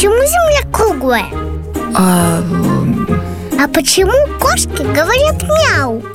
почему Земля круглая? А почему кошки говорят мяу?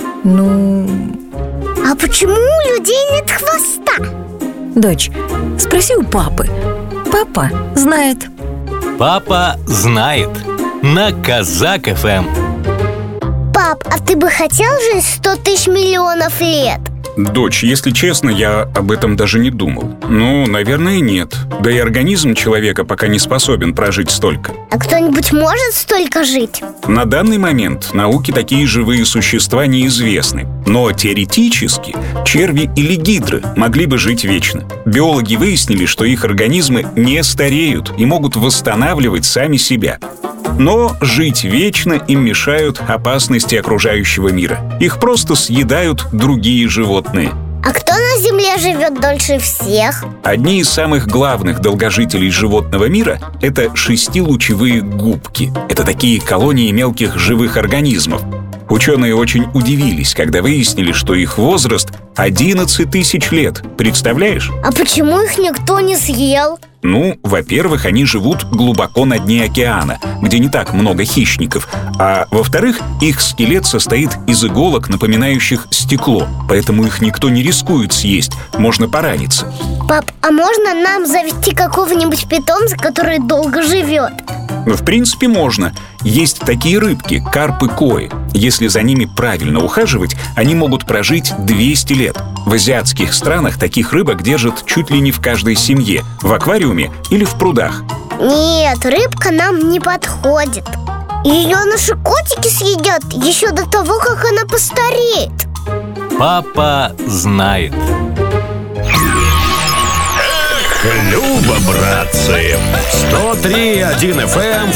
А почему у людей нет хвоста? Дочь, спроси у папы. Папа знает. Папа знает. На Казак ФМ. Пап, а ты бы хотел жить 100 тысяч миллионов лет? Дочь, если честно, я об этом даже не думал. Ну, наверное, нет. Да и организм человека пока не способен прожить столько. А кто-нибудь может столько жить? На данный момент науке такие живые существа неизвестны. Но теоретически черви или гидры могли бы жить вечно. Биологи выяснили, что их организмы не стареют и могут восстанавливать сами себя. Но жить вечно им мешают опасности окружающего мира. Их просто съедают другие животные. А кто на Земле живет дольше всех? Одни из самых главных долгожителей животного мира – это шестилучевые губки. Это такие колонии мелких живых организмов. Ученые очень удивились, когда выяснили, что их возраст 11 тысяч лет. Представляешь? А почему их никто не съел? Ну, во-первых, они живут глубоко на дне океана, где не так много хищников. А во-вторых, их скелет состоит из иголок, напоминающих стекло. Поэтому их никто не рискует съесть, можно пораниться. Пап, а можно нам завести какого-нибудь питомца, который долго живет? В принципе, можно. Есть такие рыбки, карпы-кои. Если за ними правильно ухаживать, они могут прожить 200 лет. В азиатских странах таких рыбок держат чуть ли не в каждой семье, в аквариуме или в прудах. Нет, рыбка нам не подходит. Ее наши котики съедят еще до того, как она постареет. Папа знает. Люба, братцы, 103.1 FM